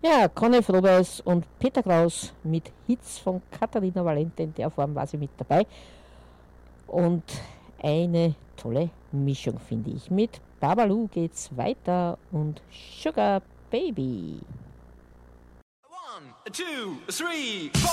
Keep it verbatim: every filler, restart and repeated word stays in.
Ja, Conny Frobers und Peter Kraus mit Hits von Katharina Valente, in der Form war sie mit dabei. Und eine tolle Mischung, finde ich. Mit Babalu geht's weiter und Sugar Baby. One, two, three, four.